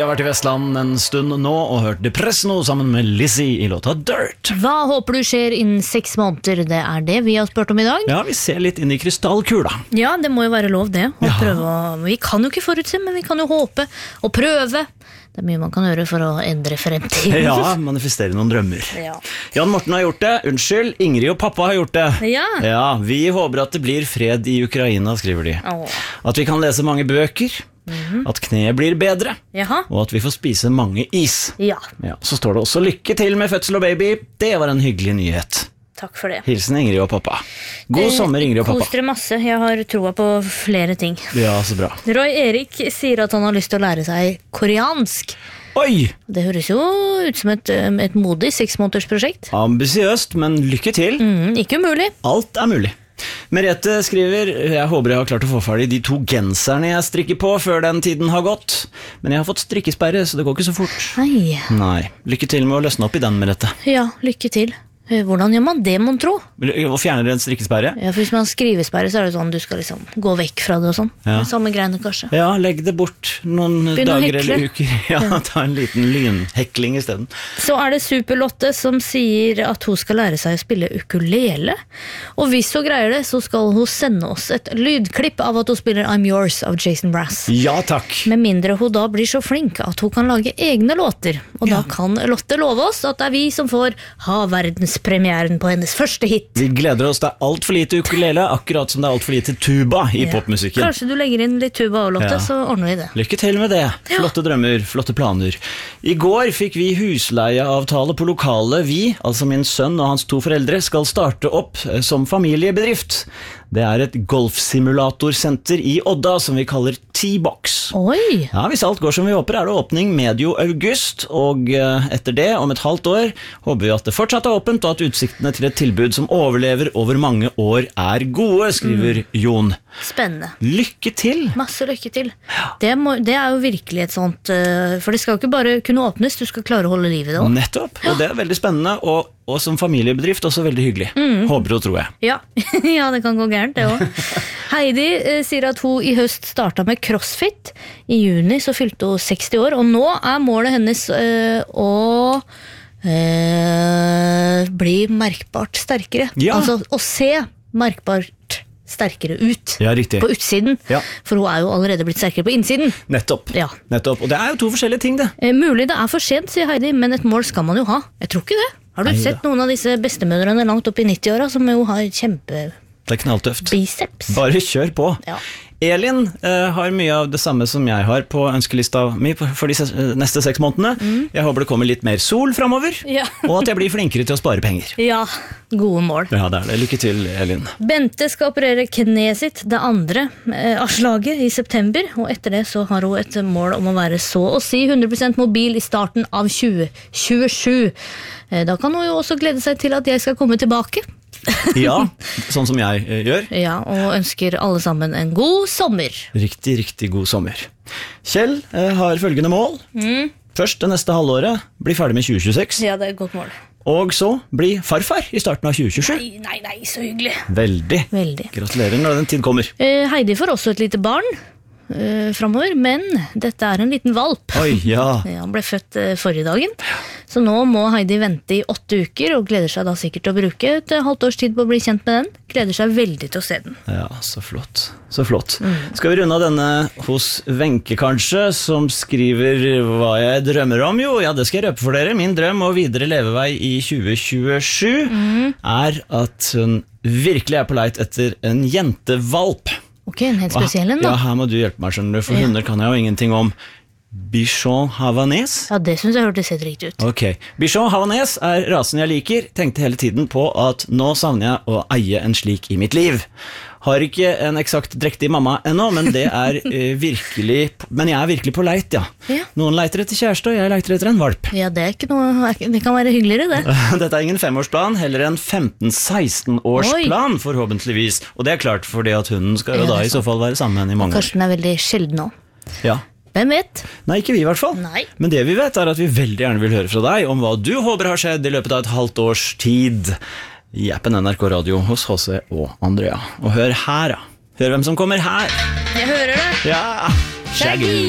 har vært i Vestland en stund nå og hørt Depresso sammen med Lizzie i låta Dirt. Hva håper du skjer innen 6 måneder? Det er det vi har spurt om i dag. Ja, vi ser litt inn i krystallkula. Ja, det må jo være lov det. Ja. Vi kan jo ikke forutse, men vi kan jo håpe og prøve. Det er mye man kan gjøre for å endre fremtiden. Ja, manifestere noen drømmer. Ja. Jan Morten har gjort det. Unnskyld, Ingrid og pappa har gjort det. Ja. Ja, vi håper at det blir fred i Ukraina, skriver de. Åh. At vi kan lese mange bøker. At kneet blir bedre. Jaha. Og at vi får spise mange is. Ja, Ja, så står det også lykke til med fødsel og baby. Det var en hyggelig nyhet. takk for det. Hilsen Ingrid og pappa. God sommer, Ingrid og pappa. Kos dere masse, jeg har troa på flere ting. Ja, så bra. Roy Erik sier at han har lyst til å lære seg koreansk. Oi! Det høres jo ut som et modig 6 måneders prosjekt. Ambisiøst, men lykke til. Ikke umulig. Alt er mulig. Merete skriver, jeg håper jeg har klart å få ferdig de 2 genserne jeg strikker på før den tiden har gått. Men jeg har fått strikkesperre, så det går ikke så fort. Hei. Nei, lykke til med å løsne opp i den, Merete. Ja, lykke til. Hvordan gjør man det, mon tro? Og fjerner en strikkesperre? Ja, for hvis man skriver sperre, så er det sånn du skal liksom gå vekk fra det og sånn. Ja. Samme greiene kanskje. Ja, legg det bort noen Begynn å dager hekle. eller uker. Ja, ta en liten lynhekling i stedet. Så er det Superlotte som sier at hun skal lære seg å spille ukulele. Og hvis hun greier det, så skal hun sende oss et lydklipp av at hun spiller I'm Yours av Jason Brass. Ja, takk. Med mindre hun da blir så flink at hun kan lage egne låter. Og da kan Lotte love oss at det er vi som får ha verdenspremieren på hennes første hit. Vi gleder oss, det er alt for lite ukulele, akkurat som det er alt for lite tuba i popmusikken. Kanskje du legger inn litt tuba og Lotte, Ja. så ordner vi det. Lykke til med det. Flotte drømmer, flotte planer. I går fikk vi husleieavtale på lokalet. Vi, altså min sønn og hans 2 foreldre, skal starte opp som familiebedrift. Det er et golfsimulatorsenter i Odda som vi kaller T-Box. Oi! Ja, hvis alt går som vi håper, er det åpning medio august, og etter det, om et halvt år, håper vi at det fortsatt er åpent, og at utsiktene til et tilbud som overlever over mange år er gode, skriver Jon. Spennende. Lykke til! Masse lykke til. Det er jo virkelig et sånt, for det skal jo ikke bare kunne åpnes, du skal klare å holde liv i det også. Nettopp, og det er veldig spennende, og som familiebedrift også veldig hyggelig. Håper og tror jeg. Ja. Ja, det kan gå gærent det også. Heidi sier at hun i høst startet med crossfit. I juni så fylte hun 60 år, og nå er målet hennes å bli merkbart sterkere. Ja. Altså å se merkbart sterkere ut. Ja, riktig. På utsiden. Ja. For hun er jo allerede blitt sterkere på innsiden. Nettopp. Ja. Nettopp. Og det er jo 2 forskjellige ting, det. Mulig det er for sent, sier Heidi, men et mål skal man jo ha. Jeg tror ikke det. Har du Neida. sett noen av disse bestemødrene langt opp i 90-åra som jo har kjempebiceps? Det er knalltøft. Bare kjør på. Ja. Elin har mye av det samme som jeg har på ønskelista mi for de neste 6 månedene. Jeg håper det kommer litt mer sol fremover, Ja. og at jeg blir flinkere til å spare penger. Ja, gode mål. Ja, det er det. Lykke til, Elin. Bente skal operere kneet sitt, det andre av slaget, i september, og etter det så har hun et mål om å være så å si 100% mobil i starten av 2027. Da kan hun jo også glede seg til at jeg skal komme tilbake. Ja, sånn som jeg gjør. Ja, og ønsker alle sammen en god sommer. Riktig, riktig god sommer. Kjell har følgende mål. Først det neste halvåret, bli ferdig med 2026, Ja, det er et godt mål. og så bli farfar i starten av 2027. Nei, så hyggelig. Veldig. Veldig. Gratulerer når den tid kommer. Heidi får også et lite barn fremover, men dette er en liten valp. Oi, ja. Ja, han ble født forrige dagen, så nå må Heidi vente i 8 uker, og gleder seg da sikkert til å bruke et halvt års tid på å bli kjent med den. Gleder seg veldig til å se den. Ja, så flott. Så flott. Skal vi runde av denne hos Wenche kanskje, som skriver hva jeg drømmer om? Jo, ja, det skal jeg røpe for dere. Min drøm og videre levevei i 2027 er at hun virkelig er på leit etter en jentevalp. Ok, en helt spesiell en da. Ja, her må du hjelpe meg, skjønner du, for hunder kan jeg jo ingenting om. Bichon Havanese? Ja, det synes jeg hørtes helt riktig ut. Ok, Bichon Havanese er rasen jeg liker. Tenkte hele tiden på at nå savner jeg å eie en slik i mitt liv. Har ikke en eksakt drektig mamma ennå, men det er virkelig. Men jeg er virkelig på leit, ja. Ja. Noen leiter etter kjæreste, og jeg leiter etter en valp. Ja, det er ikke noe, det kan være hyggeligere det. Dette er ingen 5-årsplan, heller en 15-16-årsplan, forhåpentligvis. Og det er klart, fordi at hunden skal jo Ja, det da er i så fall være sammen med henne i mange år. Kanskje den er veldig sjelden nå. Ja. Hvem vet? Nei, ikke vi i hvert fall. Nei. Men det vi vet er at vi veldig gjerne vil høre fra deg om hva du håper har skjedd i løpet av et halvt års tid i appen NRK Radio hos HC og Andrea. Og hør her, da. Hør hvem som kommer her. Jeg hører det. Ja, Shaggy.